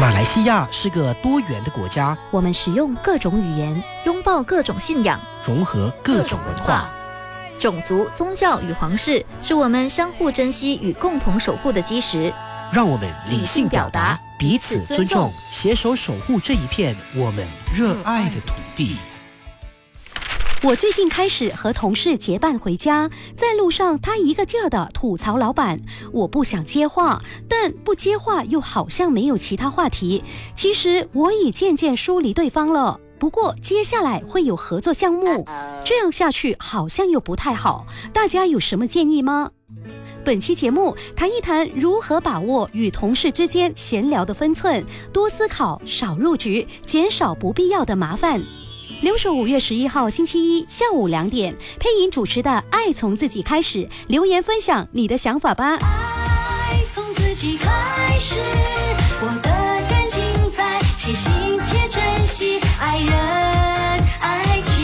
马来西亚是个多元的国家， 我们使用各种语言，拥抱各种信仰， 融合各种文化。 种族、宗教与皇室是我们相互珍惜与共同守护的基石。 让我们理性表达，彼此尊重，携手守护这一片我们热爱的土地。 我最近开始和同事结伴回家，在路上他一个劲儿的吐槽老板，我不想接话，但不接话又好像没有其他话题。其实我已渐渐疏离对方了，不过接下来会有合作项目，这样下去好像又不太好，大家有什么建议吗？本期节目谈一谈如何把握与同事之间闲聊的分寸，多思考，少入局，减少不必要的麻烦。留守5月11号星期一下午2点，配音主持的《爱从自己开始》，留言分享你的想法吧。 爱从自己开始，活得更精彩，且行且珍惜爱人爱情。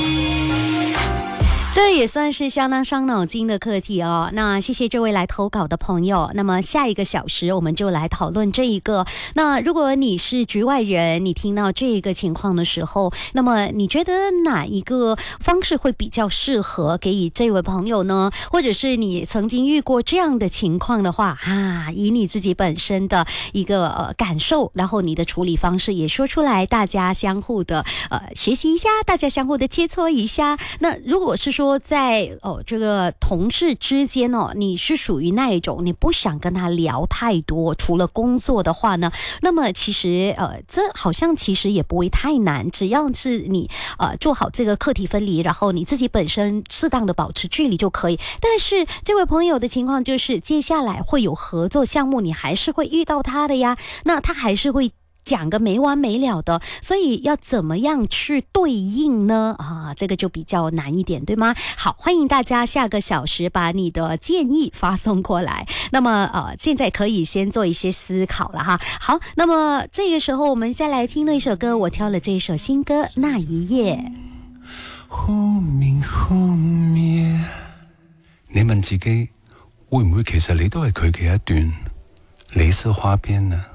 这也算是相当伤脑筋的课题哦。那谢谢这位来投稿的朋友。那么下一个小时我们就来讨论这一个。那如果你是局外人，你听到这个情况的时候，那么你觉得哪一个方式会比较适合给予这位朋友呢？或者是你曾经遇过这样的情况的话以你自己本身的一个感受，然后你的处理方式也说出来，大家相互的学习一下，大家相互的切磋一下。那如果是说在这个同事之间你是属于那一种你不想跟他聊太多，除了工作的话呢，那么其实这好像其实也不会太难，只要是你做好这个课题分离，然后你自己本身适当的保持距离就可以。但是这位朋友的情况就是接下来会有合作项目，你还是会遇到他的呀，那他还是会讲个没完没了的，所以要怎么样去对应呢？这个就比较难一点，对吗？好，欢迎大家下个小时把你的建议发送过来。那么现在可以先做一些思考了哈。好，那么这个时候我们再来听了一首歌，我挑了这一首新歌《那一夜》。 忽明忽滅，你問自己會唔會其實你都係佢嘅一段李色花邊啊？